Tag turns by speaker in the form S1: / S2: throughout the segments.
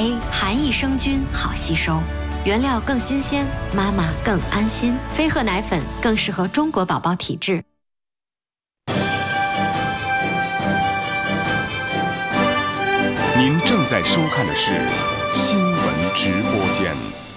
S1: A 含益生菌，好吸收，原料更新鲜，妈妈更安心。飞鹤奶粉更适合中国宝宝体质。
S2: 您正在收看的是新闻直播间。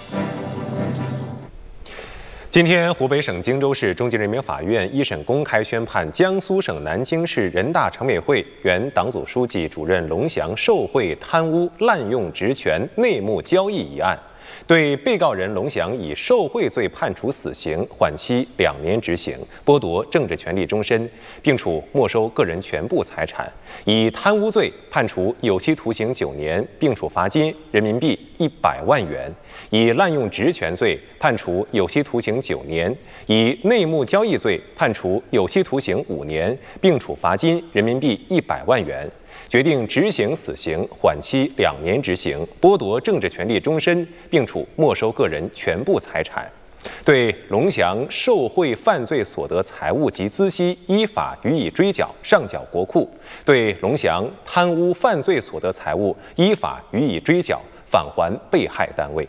S2: 今天，湖北省荆州市中级人民法院一审公开宣判江苏省南京市人大常委会原党组书记、主任龙祥受贿、贪污、滥用职权、内幕交易一案，对被告人龙祥以受贿罪判处死刑，缓期2年执行，剥夺政治权利终身，并处没收个人全部财产；以贪污罪判处有期徒刑9年，并处罚金人民币100万元；以滥用职权罪判处有期徒刑9年；以内幕交易罪判处有期徒刑5年，并处罚金人民币100万元。决定执行死刑，缓期2年执行，剥夺政治权利终身，并处没收个人全部财产。对龙祥受贿犯罪所得财物及孳息依法予以追缴，上缴国库；对龙祥贪污犯罪所得财物依法予以追缴，返还被害单位。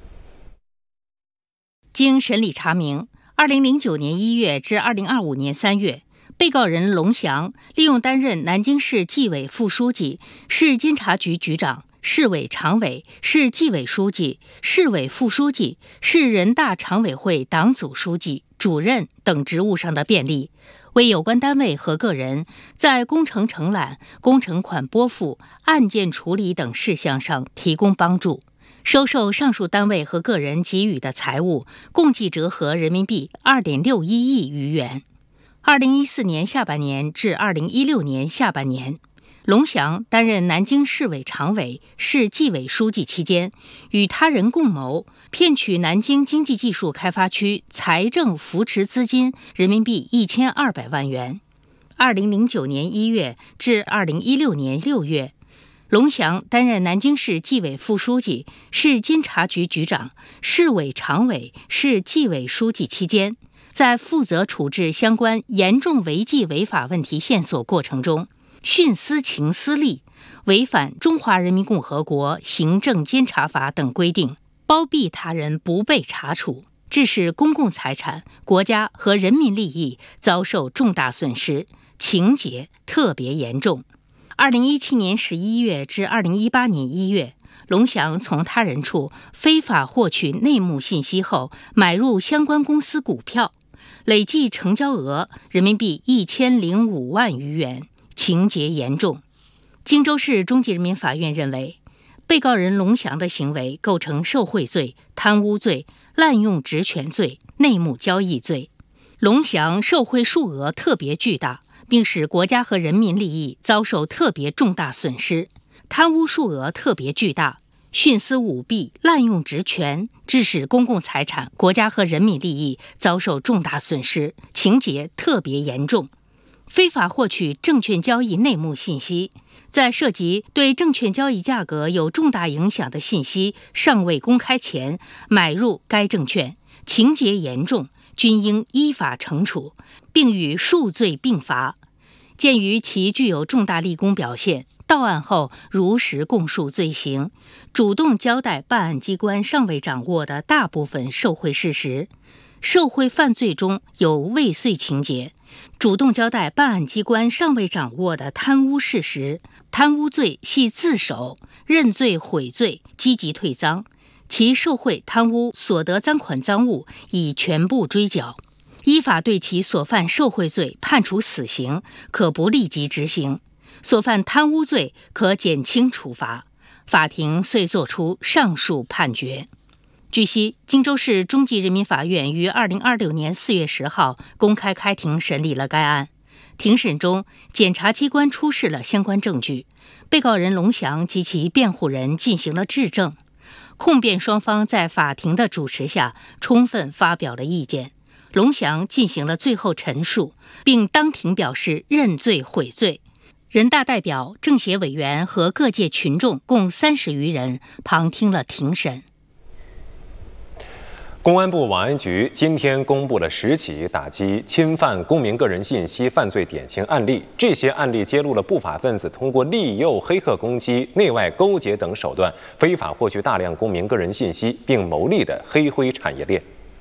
S3: 经审理查明，2009年1月至2025年3月，被告人龙祥利用担任南京市纪委副书记、市监察局局长、市委常委、市纪委书记、市委副书记、市人大常委会党组书记、主任等职务上的便利，为有关单位和个人在工程承揽、工程款拨付、案件处理等事项上提供帮助，收受上述单位和个人给予的财物共计折合人民币2.61亿余元。2014年下半年至2016年下半年，龙祥担任南京市委常委、市纪委书记期间，与他人共谋，骗取南京经济技术开发区财政扶持资金人民币1200万元。2009年1月至2016年6月，龙祥担任南京市纪委副书记、市监察局局长、市委常委、市纪委书记期间，在负责处置相关严重违纪违法问题线索过程中，徇私情私利，违反《中华人民共和国行政监察法》等规定，包庇他人不被查处，致使公共财产、国家和人民利益遭受重大损失，情节特别严重。2017年11月至2018年1月，龙祥从他人处非法获取内幕信息后，买入相关公司股票，累计成交额人民币1005万余元，情节严重。荆州市中级人民法院认为，被告人龙祥的行为构成受贿罪、贪污罪、滥用职权罪、内幕交易罪。龙祥受贿数额特别巨大，并使国家和人民利益遭受特别重大损失；贪污数额特别巨大，徇私舞弊、滥用职权，致使公共财产、国家和人民利益遭受重大损失，情节特别严重。非法获取证券交易内幕信息，在涉及对证券交易价格有重大影响的信息尚未公开前买入该证券，情节严重，均应依法惩处，并与数罪并罚。鉴于其具有重大立功表现，到案后如实供述罪行，主动交代办案机关尚未掌握的大部分受贿事实，受贿犯罪中有未遂情节，主动交代办案机关尚未掌握的贪污事实，贪污罪系自首、认罪悔罪、积极退赃，其受贿贪污所得赃款赃物已全部追缴，依法对其所犯受贿罪判处死刑，可不立即执行；所犯贪污罪可减轻处罚。法庭遂作出上述判决。据悉，荆州市中级人民法院于2026年4月10号公开开庭审理了该案。庭审中，检察机关出示了相关证据，被告人龙祥及其辩护人进行了质证，控辩双方在法庭的主持下充分发表了意见。龙祥进行了最后陈述，并当庭表示认罪悔罪。人大代表、政协委员和各界群众共30余人旁听了庭审。
S2: 公安部网安局今天公布了10起打击侵犯公民个人信息犯罪典型案例。这些案例揭露了不法分子通过利诱、黑客攻击、内外勾结等手段，非法获取大量公民个人信息并牟利的黑灰产业链。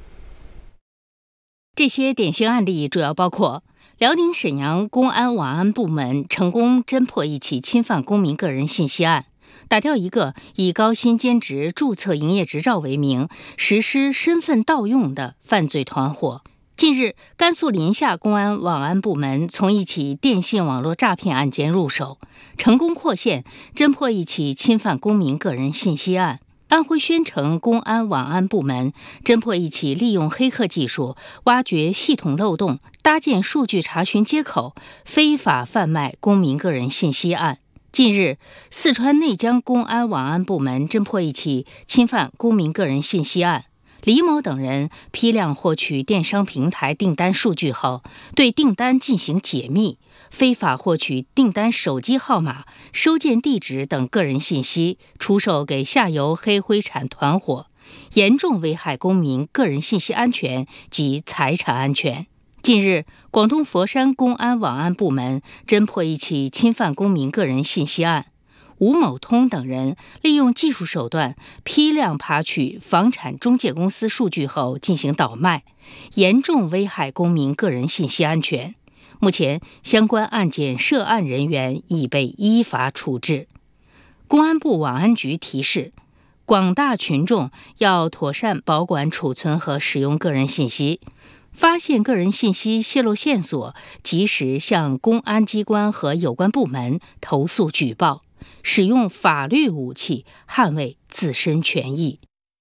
S3: 这些典型案例主要包括辽宁沈阳公安网安部门成功侦破一起侵犯公民个人信息案，打掉一个以高薪兼职注册营业执照为名实施身份盗用的犯罪团伙。近日，甘肃临夏公安网安部门从一起电信网络诈骗案件入手，成功扩线侦破一起侵犯公民个人信息案。安徽宣城公安网安部门侦破一起利用黑客技术挖掘系统漏洞、搭建数据查询接口、非法贩卖公民个人信息案。近日，四川内江公安网安部门侦破一起侵犯公民个人信息案。李某等人批量获取电商平台订单数据后，对订单进行解密，非法获取订单手机号码、收件地址等个人信息，出售给下游黑灰产团伙，严重危害公民个人信息安全及财产安全。近日，广东佛山公安网安部门侦破一起侵犯公民个人信息案。吴某通等人利用技术手段批量扒取房产中介公司数据后进行倒卖，严重危害公民个人信息安全。目前，相关案件涉案人员已被依法处置。公安部网安局提示，广大群众要妥善保管、储存和使用个人信息。发现个人信息泄露线索，及时向公安机关和有关部门投诉举报，使用法律武器捍卫自身权益。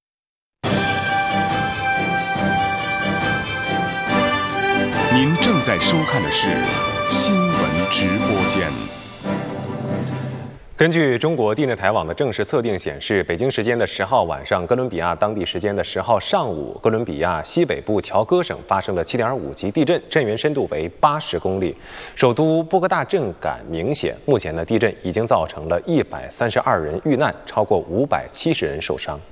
S4: 您正在收看的是新闻直播间。
S2: 根据中国地震台网的正式测定显示，北京时间的10号晚上，哥伦比亚当地时间的10号上午，哥伦比亚西北部乔戈省发生了7.5级地震，震源深度为80公里，首都波哥大震感明显。目前地震已经造成了132人遇难，超过570人受伤。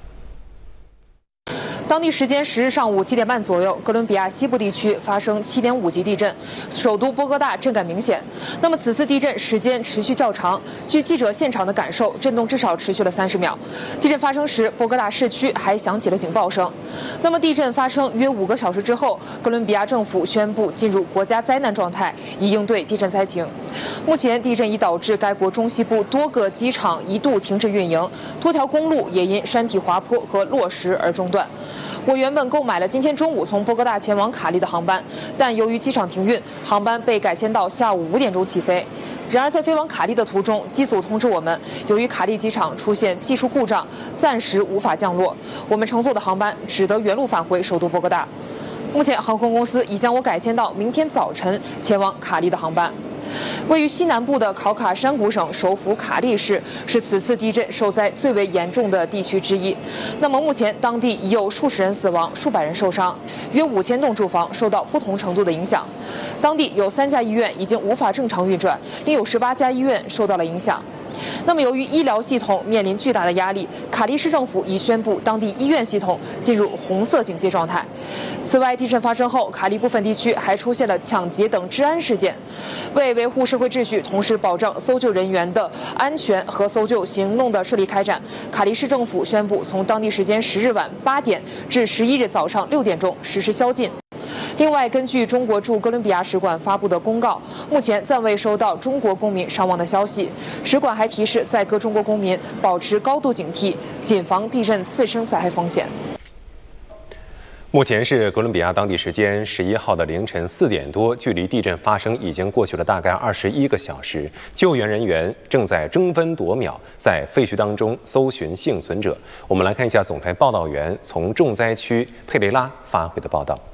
S5: 当地时间10日上午7点半左右，哥伦比亚西部地区发生7.5级地震，首都波哥大震感明显。那么此次地震时间持续较长，据记者现场的感受，震动至少持续了30秒。地震发生时，波哥大市区还响起了警报声。那么地震发生约5个小时之后，哥伦比亚政府宣布进入国家灾难状态，以应对地震灾情。目前，地震已导致该国中西部多个机场一度停止运营，多条公路也因山体滑坡和落石而中断。我原本购买了今天中午从波哥大前往卡利的航班，但由于机场停运，航班被改签到下午5点钟起飞。然而在飞往卡利的途中，机组通知我们，由于卡利机场出现技术故障，暂时无法降落，我们乘坐的航班只得原路返回首都波哥大。目前航空公司已将我改签到明天早晨前往卡利的航班。位于西南部的考卡山谷省首府卡利市是此次地震受灾最为严重的地区之一。那么目前当地已有数十人死亡，数百人受伤，约5000栋住房受到不同程度的影响。当地有3家医院已经无法正常运转，另有18家医院受到了影响。那么由于医疗系统面临巨大的压力，卡利市政府已宣布当地医院系统进入红色警戒状态。此外，地震发生后，卡利部分地区还出现了抢劫等治安事件。为维护社会秩序，同时保障搜救人员的安全和搜救行动的顺利开展，卡利市政府宣布从当地时间10日晚8点至11日早上6点钟实施宵禁。另外，根据中国驻哥伦比亚使馆发布的公告，目前暂未收到中国公民伤亡的消息。使馆还提示在各中国公民保持高度警惕，谨防地震次生灾害风险。
S2: 目前是哥伦比亚当地时间11号的凌晨4点多，距离地震发生已经过去了大概21个小时。救援人员正在争分夺秒，在废墟当中搜寻幸存者。我们来看一下总台报道员从重灾区佩雷拉发回的报道。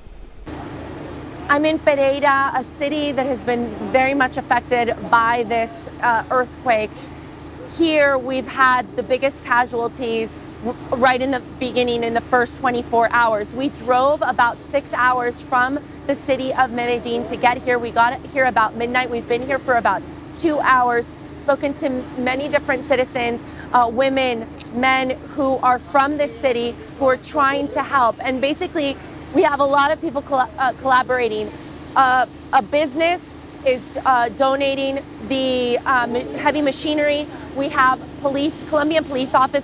S6: I'm in Pereira, a city that has been very much affected by this earthquake. Here we've had the biggest casualties right in the beginning, in the first 24 hours. We drove about 6 hours from the city of Medellin to get here. We got here about midnight. We've been here for about 2 hours, spoken to many different citizens, women, men who are from this city who are trying to help. And basically, we have a lot of people collaborating. A business is donating the heavy machinery. We have Colombian police officers